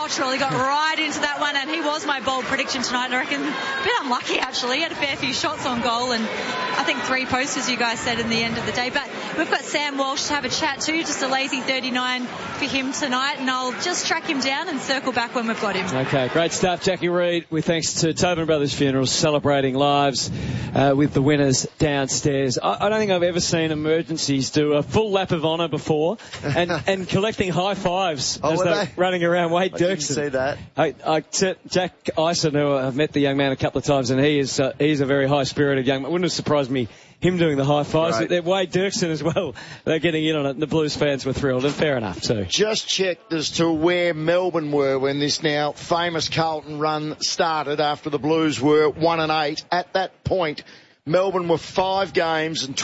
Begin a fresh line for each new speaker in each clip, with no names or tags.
Cottrell. He got right into that one, and he was my bold prediction tonight. And I reckon a bit unlucky, actually. He had a fair few shots on goal, and I think 3 posts, as you guys said, in the end of the day. But we've got Sam Walsh to have a chat to, just a lazy 39 for him tonight, and I'll just track him down and circle back when we've got him.
Okay, great stuff, Jackie Reid. With thanks to Tobin Brothers Funerals, celebrating lives with the winners downstairs. I don't think I've ever seen emergencies do a full lap of honour before, and collecting high fives as they're running around. Wade Dirksen.
I didn't see that.
Jack Ison, who I've met the young man a couple of times, and he's a very high-spirited young man. Wouldn't have surprised me, him doing the high fives. Right. Wade Dirksen as well. They're getting in on it, and the Blues fans were thrilled, and fair enough too.
Just checked as to where Melbourne were when this now famous Carlton run started after the Blues were 1-8. At that point, Melbourne were 5 games and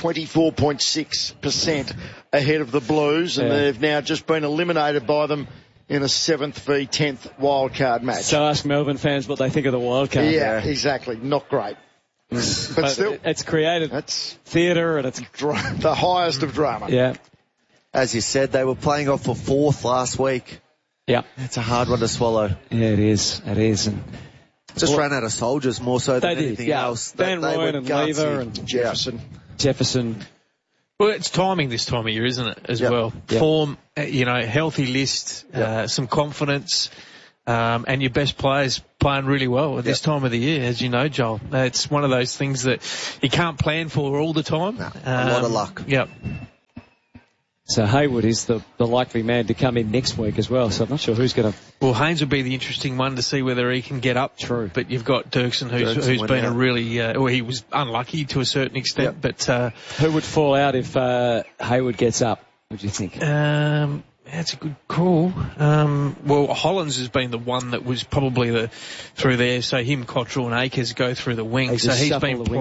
24.6% ahead of the Blues, and they've now just been eliminated by them in a 7th v 10th wildcard match.
So ask Melbourne fans what they think of the wildcard.
Yeah, exactly. Not great. But still,
it's created theatre, and it's
the highest of drama.
Yeah.
As you said, they were playing off for 4th last week.
Yeah.
It's a hard one to swallow.
Yeah, it is. It is. And
just ran out of soldiers more so than anything else.
Van Rooyen and Lever and Jefferson.
Well, it's timing this time of year, isn't it, as well? Yep. Form, healthy list, some confidence, and your best players playing really well at this time of the year, as you know, Joel. It's one of those things that you can't plan for all the time.
No, a lot of luck.
Yep.
So Hayward is the likely man to come in next week as well, so I'm not sure who's going to...
Well, Haynes would be the interesting one to see whether he can get up.
True.
But you've got Dirksen, who's been a really... he was unlucky to a certain extent, but...
who would fall out if Hayward gets up, what do you think?
That's a good call. Well, Hollands has been the one that was probably through there. So him, Cottrell and Akers go through the wing. So he's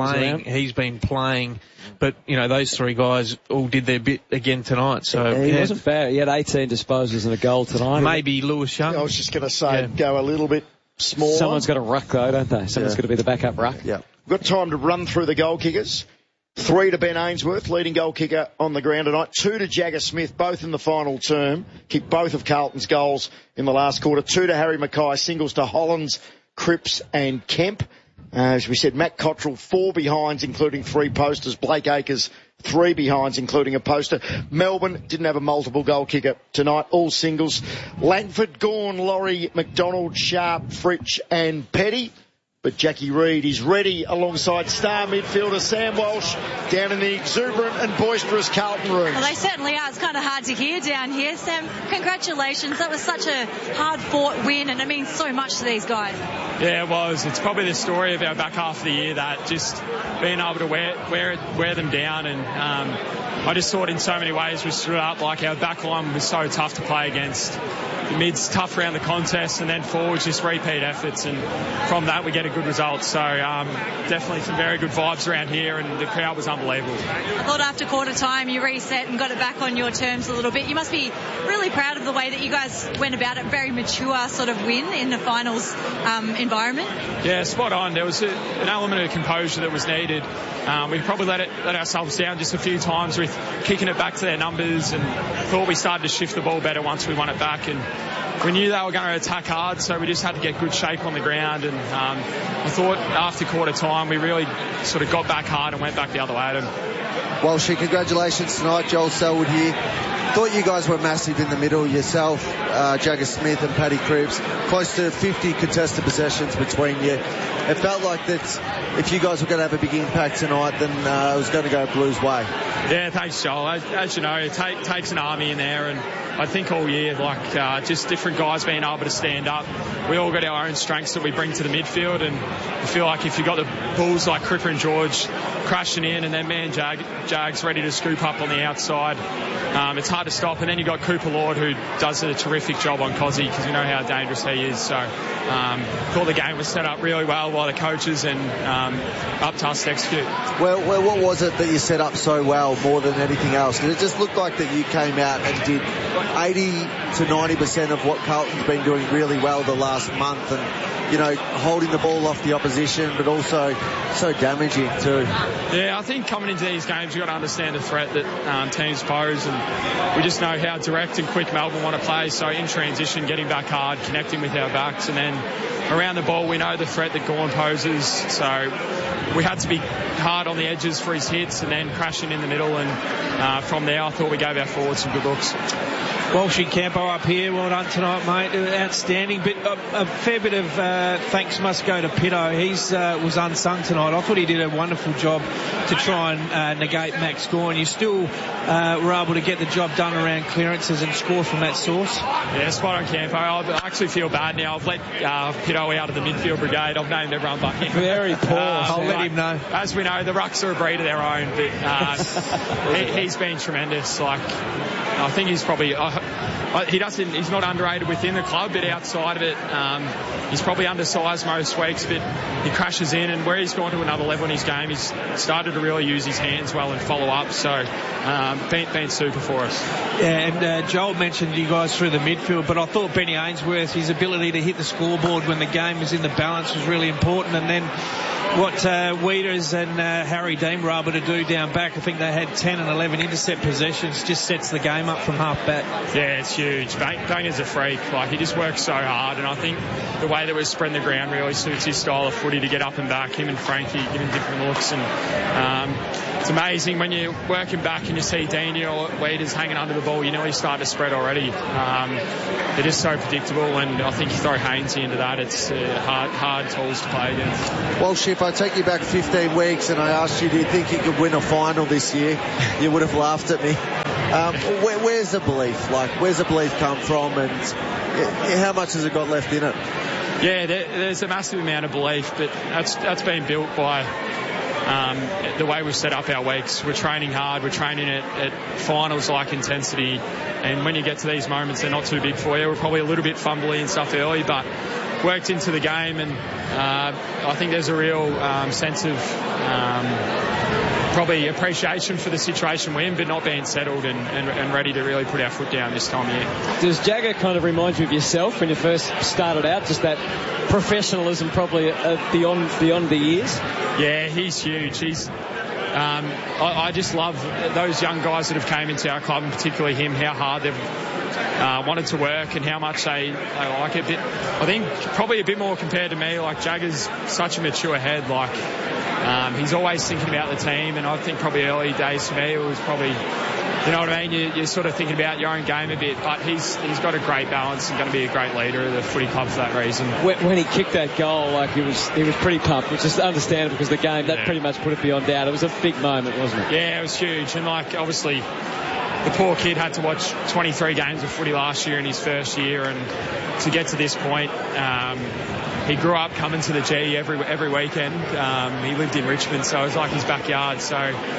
been playing. But, those 3 guys all did their bit again tonight. So
he wasn't bad. He had 18 disposals and a goal tonight.
Maybe Lewis Young.
I was just going to say, go a little bit smaller.
Someone's got to ruck though, don't they? Someone's got to be the backup ruck.
Yeah. We've got time to run through the goal kickers. 3 to Ben Ainsworth, leading goal kicker on the ground tonight. 2 to Jagger Smith, both in the final term. Kicked both of Carlton's goals in the last quarter. 2 to Harry Mackay, singles to Hollands, Cripps and Kemp. As we said, Matt Cottrell, 4 behinds, including 3 posters. Blake Acres, 3 behinds, including a poster. Melbourne didn't have a multiple goal kicker tonight, all singles. Langford, Gawn, Laurie, McDonald, Sharp, Fritsch and Petty. But Jackie Reid is ready alongside star midfielder Sam Walsh down in the exuberant and boisterous Carlton rooms.
Well, they certainly are. It's kind of hard to hear down here. Sam, congratulations. That was such a hard-fought win, and it means so much to these guys.
Yeah, it was. It's probably the story of our back half of the year, that just being able to wear them down. And I just thought in so many ways we stood up. Like, our back line was so tough to play against. The mid's tough around the contest, and then forwards just repeat efforts, and from that we get a good result. So definitely some very good vibes around here, and the crowd was unbelievable.
I thought after quarter time you reset and got it back on your terms a little bit. You must be really proud of the way that you guys went about it. Very mature sort of win in the finals environment.
Yeah, spot on. There was an element of composure that was needed. We probably let ourselves down just a few times with kicking it back to their numbers, and thought we started to shift the ball better once we won it back. And we knew they were going to attack hard, so we just had to get good shape on the ground. And I thought after quarter time we really sort of got back hard and went back the other way at them.
Walshy, congratulations tonight. Joel Selwood here. Thought you guys were massive in the middle yourself, Jagger Smith and Paddy Cripps. Close to 50 contested possessions between you. It felt like that if you guys were going to have a big impact tonight, then it was going to go Blues' way.
Yeah, thanks, Joel. As you know, it takes an army in there, and I think all year, just different guys being able to stand up. We all got our own strengths that we bring to the midfield, and I feel like if you've got the Bulls like Cripper and George crashing in, and then man Jags ready to scoop up on the outside, it's hard to stop. And then you've got Cooper Lord, who does a terrific job on Cozzy, because you know how dangerous he is. So thought the game was set up really well by the coaches, and up to us to execute.
Well, what was it that you set up so well more than anything else? Because it just looked like that you came out and did 80 to 90% of what Carlton's been doing really well the last month, and holding the ball off the opposition, but also so damaging too.
Yeah, I think coming into these games you've got to understand the threat that teams pose, and we just know how direct and quick Melbourne want to play. So in transition, getting back hard, connecting with our backs, and then around the ball, we know the threat that Gawn poses. So we had to be hard on the edges for his hits and then crashing in the middle. And from there, I thought we gave our forwards some good looks.
Walsh and Campo up here. Well done tonight, mate. Outstanding. But a fair bit of thanks must go to Pitto. He's was unsung tonight. I thought he did a wonderful job to try and negate Max Gawn. You still were able to get the job done around clearances and score from that source.
Yeah, spot on, Campo. I actually feel bad now. I've let Pitto out of the midfield brigade. I've named everyone but him.
Very poor.
I'll let him know.
As we know, the Rucks are a breed of their own, but he's been tremendous. Like, I think he's probably he's not underrated within the club, but outside of it, he's probably undersized most weeks, but he crashes in, and where he's gone to another level in his game, he's started to really use his hands well and follow up. So been super for us.
Yeah, and Joel mentioned you guys through the midfield, but I thought Benny Ainsworth, his ability to hit the scoreboard when the game was in the balance was really important. And then what Wieders and Harry Dean were able to do down back, I think they had 10 and 11 intercept possessions, just sets the game up from half back.
Yeah, it's huge. Banger's a freak. Like, he just works so hard, and I think the way that we're spreading the ground really suits his style of footy to get up and back. Him and Frankie giving different looks, and it's amazing when you're working back and you see Dean or Wieders hanging under the ball, you nearly start to spread already. They're just so predictable, and I think you throw Hainsey into that, it's hard tools to play against.
Well, if I take you back 15 weeks and I asked you, do you think you could win a final this year? You would have laughed at me. Where's the belief? Like, where's the belief come from, and how much has it got left in it?
Yeah, there's a massive amount of belief, but that's been built by the way we've set up our weeks. We're training hard, we're training at finals-like intensity, and when you get to these moments, they're not too big for you. We're probably a little bit fumbly and stuff early, but worked into the game, and I think there's a real sense of probably appreciation for the situation we're in, but not being settled and ready to really put our foot down this time of year.
Does Jagger kind of remind you of yourself when you first started out, just that professionalism probably beyond the years?
Yeah, he's huge. I just love those young guys that have came into our club, and particularly him, how hard they've wanted to work and how much they like it. But I think probably a bit more compared to me. Like, Jagger's such a mature head. Like, he's always thinking about the team, and I think probably early days for me it was probably, you know what I mean, you're sort of thinking about your own game a bit, but he's got a great balance and going to be a great leader of the footy club for that reason.
When he kicked that goal, like, he was pretty pumped, which is understandable because the game, that pretty much put it beyond doubt. It was a big moment, wasn't it?
Yeah, it was huge, and like, obviously the poor kid had to watch 23 games of footy last year in his first year, and to get to this point, he grew up coming to the G every weekend. He lived in Richmond, so it was like his backyard. So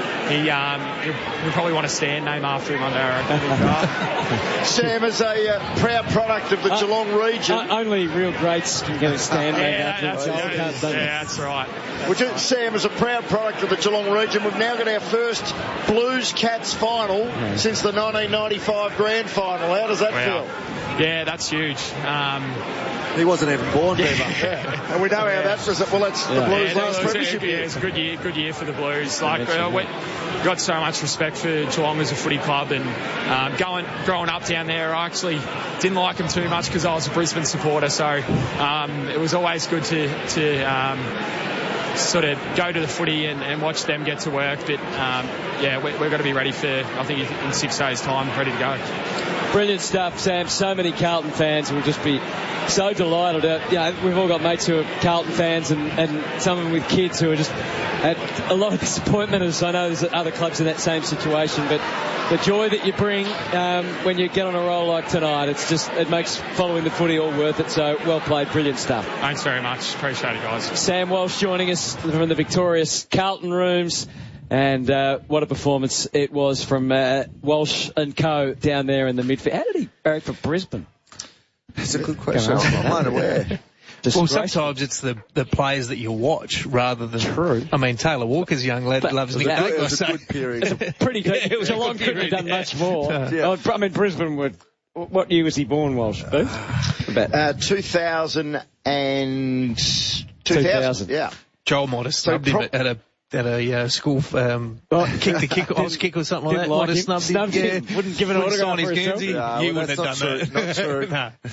he'll probably want a stand name after him on there.
Sam is a proud product of the Geelong region.
Only real greats can get a stand name after him.
Yeah, that's right.
Sam is a proud product of the Geelong region. We've now got our first Blues Cats final since the 1995 grand final. How does that feel?
Yeah, that's huge.
He wasn't even born, Beaver.
Yeah. And we know how that was. Well, that's the Blues last premiership year.
It's a good year for the Blues. Like, we got so much respect for Geelong as a footy club, and growing up down there, I actually didn't like them too much because I was a Brisbane supporter. So it was always good to sort of go to the footy and watch them get to work. But we've got to be ready for, I think, in 6 days' time, ready to go.
Brilliant stuff, Sam. So many Carlton fans will just be so delighted. We've all got mates who are Carlton fans, and some of them with kids who are just at a lot of disappointment, as I know there's other clubs in that same situation. But the joy that you bring when you get on a roll like tonight, it makes following the footy all worth it. So well played, brilliant stuff.
Thanks very much. Appreciate it, guys.
Sam Walsh joining us from the victorious Carlton rooms. And what a performance it was from Walsh and co down there in the midfield. How did he barrack for Brisbane?
That's a good question. I'm unaware.
Well, sometimes it's the players that you watch rather than...
True.
I mean, Taylor Walker's young lad loves Nick Douglas.
It was a good period.
Pretty good.
It was
Geelong couldn't have done much more.
Yeah.
I mean, Brisbane would... What year was he born, Walsh?
2000.
2000.
Yeah.
Joel might have stubbed him at a school kick the kick, Oz kick or something like that.
Like him, snubbed him. Wouldn't give an autograph for himself.
You wouldn't have done that.
Not true.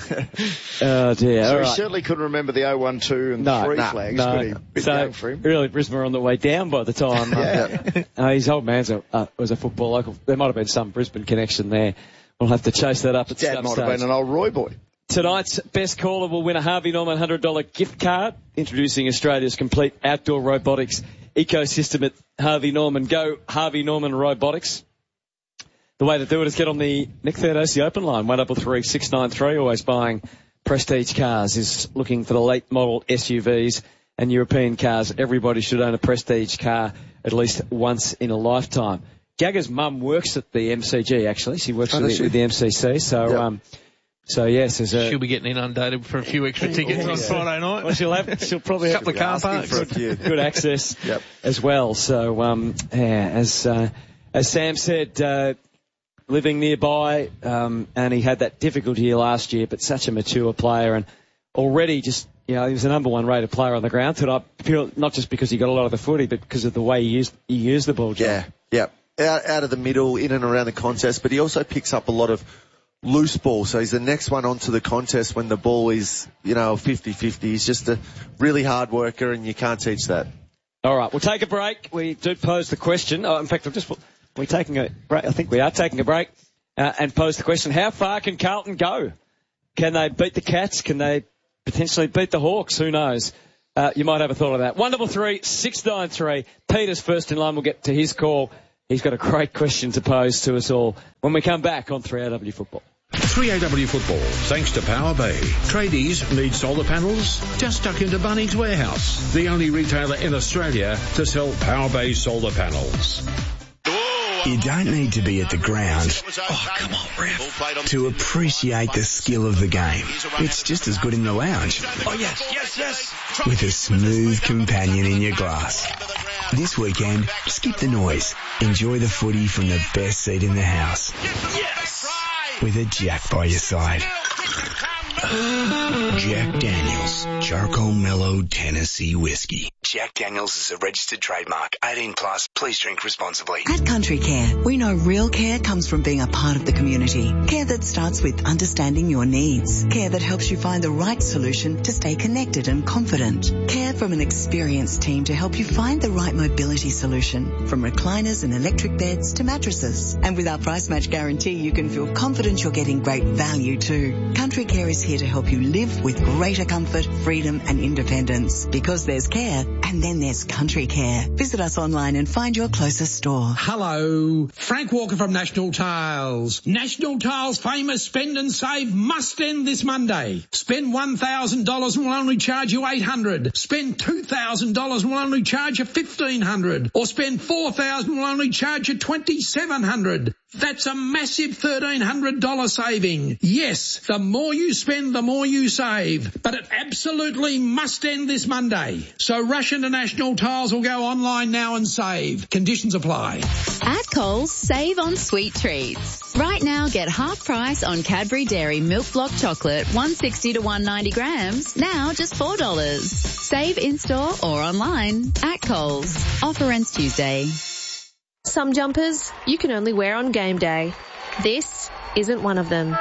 Oh dear.
So
All
he
right.
certainly couldn't remember the 0-1, 2 and 3 flags, could he? Bit young for him.
Really, Brisbane were on the way down by the time. His old man was a football local. There might have been some Brisbane connection there. We'll have to chase that up at some
Dad might
stage.
have been an old Roy boy.
Tonight's best caller will win a Harvey Norman $100 gift card, introducing Australia's complete outdoor robotics ecosystem at Harvey Norman. Go Harvey Norman Robotics. The way to do it is get on the Nick Theodosi Open line, 133 693, always buying prestige cars, is looking for the late model SUVs and European cars. Everybody should own a prestige car at least once in a lifetime. Jagger's mum works at the MCG, actually. She works with the MCC, so... So yes,
she'll be getting inundated for a few extra tickets on Friday night.
Well, she'll probably have
a couple of car parks,
good access as well. So as Sam said, living nearby, and he had that difficulty here last year, but such a mature player and already just he was the number one rated player on the ground tonight. Not just because he got a lot of the footy, but because of the way he used the ball. John.
Yeah. Out of the middle, in and around the contest, but he also picks up a lot of loose ball, so he's the next one onto the contest when the ball is, 50-50. He's just a really hard worker, and you can't teach that.
All right, we'll take a break. We do pose the question. In fact, we're taking a break. I think we are taking a break and pose the question: how far can Carlton go? Can they beat the Cats? Can they potentially beat the Hawks? Who knows? You might have a thought of that. 133 693. Peter's first in line. We'll get to his call. He's got a great question to pose to us all when we come back on 3AW Football.
3AW Football, thanks to Power Bay. Tradies need solar panels? Just duck into Bunnings Warehouse, the only retailer in Australia to sell Power Bay solar panels.
You don't need to be at the ground, to appreciate the skill of the game. It's just as good in the lounge.
Oh, yes.
With a smooth companion in your glass. This weekend, skip the noise. Enjoy the footy from the best seat in the house.
Yes!
With a Jack by your side. Jack Daniels, Charcoal Mellow Tennessee Whiskey. Jack Daniels is a registered trademark. 18 plus. Please drink responsibly.
At Country Care, we know real care comes from being a part of the community. Care that starts with understanding your needs. Care that helps you find the right solution to stay connected and confident. Care from an experienced team to help you find the right mobility solution. From recliners and electric beds to mattresses. And with our price match guarantee, you can feel confident you're getting great value too. Country Care is here to help you live with greater comfort, freedom and independence. Because there's care, and then there's Country Care. Visit us online and find your closest store.
Hello, Frank Walker from National Tiles. National Tiles' famous spend and save must end this Monday. Spend $1,000 and we'll only charge you $800. Spend $2,000 and we'll only charge you $1,500. Or spend $4,000 and we'll only charge you $2,700. That's a massive $1,300 saving. Yes, the more you spend, the more you save. But it absolutely must end this Monday. So rush into National Tiles or go online now and save. Conditions apply.
At Coles, save on sweet treats. Right now, get half price on Cadbury Dairy Milk Block Chocolate, 160 to 190 grams, now just $4. Save in-store or online at Coles. Offer ends Tuesday.
Some jumpers you can only wear on game day. This isn't one of them.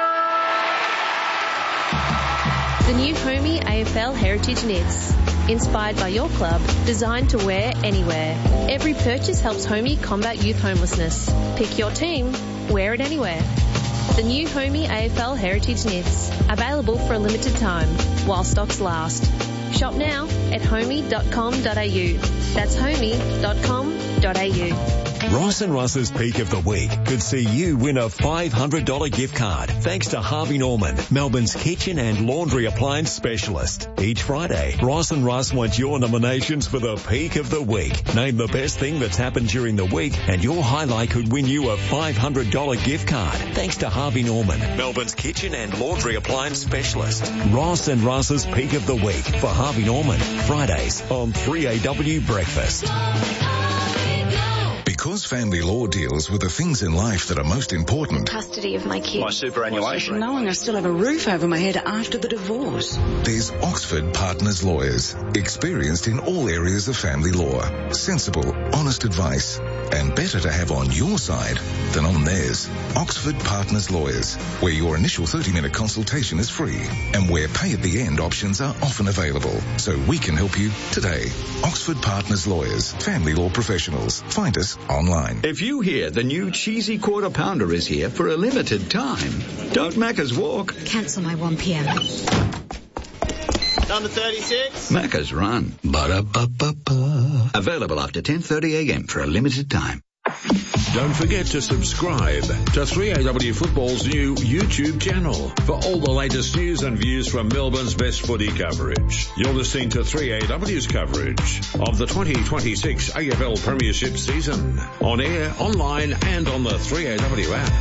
The new Homey AFL Heritage Knits. Inspired by your club, designed to wear anywhere. Every purchase helps Homey combat youth homelessness. Pick your team, wear it anywhere. The new Homey AFL Heritage Knits. Available for a limited time, while stocks last. Shop now at homey.com.au. That's homey.com.au.
Ross and Russ's Peak of the Week could see you win a $500 gift card thanks to Harvey Norman, Melbourne's kitchen and laundry appliance specialist. Each Friday, Ross and Russ want your nominations for the Peak of the Week. Name the best thing that's happened during the week and your highlight could win you a $500 gift card thanks to Harvey Norman, Melbourne's kitchen and laundry appliance specialist. Ross and Russ's Peak of the Week for Harvey Norman, Fridays on 3AW Breakfast.
Because
Because family law deals with the things in life that are most important.
Custody of my kids.
My superannuation.
Knowing I still have a roof over my head after the divorce.
There's Oxford Partners Lawyers, experienced in all areas of family law. Sensible, honest advice, and better to have on your side than on theirs. Oxford Partners Lawyers, where your initial 30-minute consultation is free and where pay at the end options are often available. So we can help you today. Oxford Partners Lawyers, family law professionals. Find us online.
If you hear the new cheesy quarter pounder is here for a limited time, don't Macca's walk.
Cancel my 1 p.m.
Number 36.
Macca's run. Ba-da-ba-ba-ba. Available after 10:30 a.m. for a limited time.
Don't forget to subscribe to 3AW Football's new YouTube channel for all the latest news and views from Melbourne's best footy coverage. You're listening to 3AW's coverage of the 2026 AFL Premiership season. On air, online and on the 3AW app.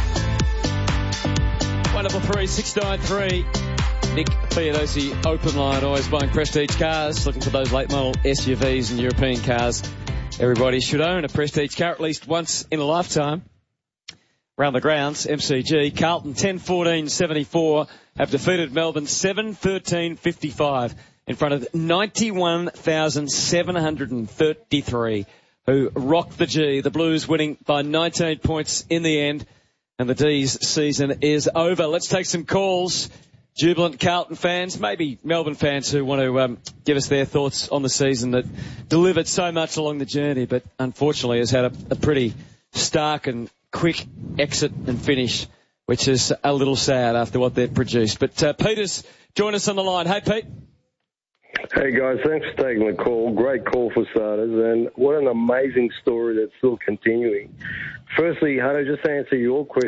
133 Nick Theodosi, open line, always buying Prestige cars, looking for those late model SUVs and European cars. Everybody should own a Prestige car at least once in a lifetime. Around the grounds, MCG, Carlton 10-14-74 have defeated Melbourne 7-13-55 in front of 91,733 who rocked the G. The Blues winning by 19 points in the end, and the D's season is over. Let's take some calls. Jubilant Carlton fans, maybe Melbourne fans who want to give us their thoughts on the season that delivered so much along the journey, but unfortunately has had a pretty stark and quick exit and finish, which is a little sad after what they've produced. But Peter's joined us on the line. Hey, Pete.
Hey, guys. Thanks for taking the call. Great call for starters, and what an amazing story that's still continuing. Firstly, Hutto, just to answer your question,